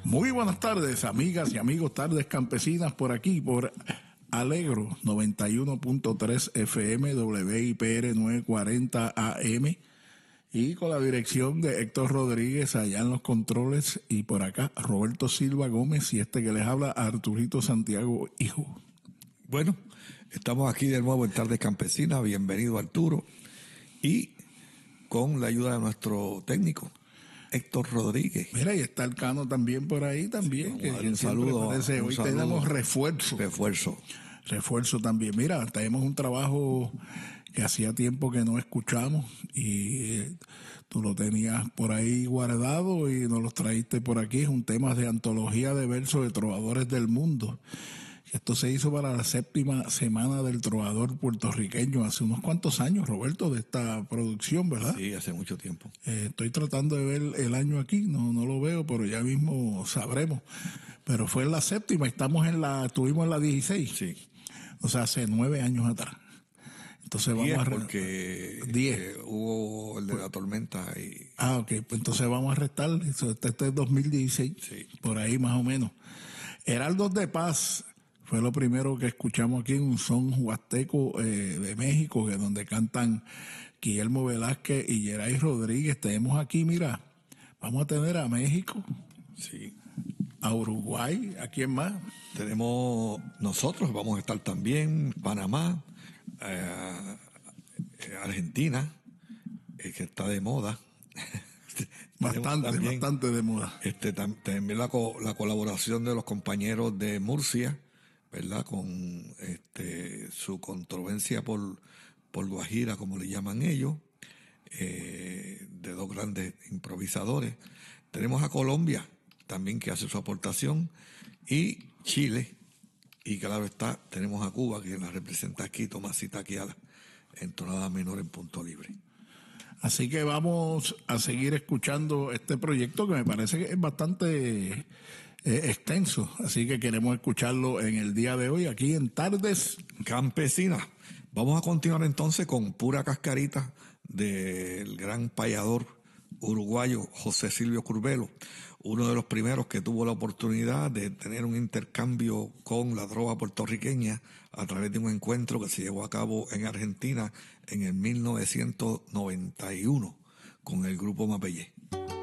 Muy buenas tardes, amigas y amigos, tardes campesinas por aquí, por Alegro 91.3 FM, WIPR 940 AM, y con la dirección de Héctor Rodríguez allá en los controles, y por acá Roberto Silva Gómez y este que les habla, Arturito Santiago, hijo. Bueno, estamos aquí de nuevo en Tardes Campesinas. Bienvenido, Arturo, y con la ayuda de nuestro técnico Héctor Rodríguez. Mira, y está el Cano también por ahí también. Sí, un saludo. Hoy tenemos refuerzo. Refuerzo también. Mira, tenemos un trabajo que hacía tiempo que no escuchamos y tú lo tenías por ahí guardado y nos lo traíste por aquí. Es un tema de antología de versos de trovadores del mundo. Esto se hizo para la 7ª semana del trovador puertorriqueño, hace unos cuantos años, Roberto, de esta producción, ¿verdad? Sí, hace mucho tiempo. Estoy tratando de ver el año aquí, no lo veo, pero ya mismo sabremos. Pero fue en la 7ª, estuvimos en la 16. Sí. O sea, hace 9 años atrás. Entonces vamos porque 10. Hubo el de la tormenta y... Ok, pues entonces vamos a restar, este es 2016, sí, por ahí más o menos. Heraldos de Paz fue lo primero que escuchamos aquí, un son huasteco de México, que donde cantan Guillermo Velázquez y Geray Rodríguez. Tenemos aquí, mira, vamos a tener a México, sí, a Uruguay, ¿a quién más? Nosotros vamos a estar también, Panamá, Argentina, que está de moda. Bastante de moda. También la colaboración de los compañeros de Murcia, ¿verdad? Con su controversia por Guajira, como le llaman ellos, de dos grandes improvisadores. Tenemos a Colombia también, que hace su aportación, y Chile, y claro está, tenemos a Cuba, que la representa aquí, Tomasita Quiala, en tonada menor en punto libre. Así que vamos a seguir escuchando este proyecto, que me parece que es bastante extenso, así que queremos escucharlo en el día de hoy aquí en Tardes Campesinas. Vamos a continuar entonces con Pura Cascarita del gran payador uruguayo José Silvio Curbelo, uno de los primeros que tuvo la oportunidad de tener un intercambio con la trova puertorriqueña a través de un encuentro que se llevó a cabo en Argentina en el 1991 con el grupo Mapellé.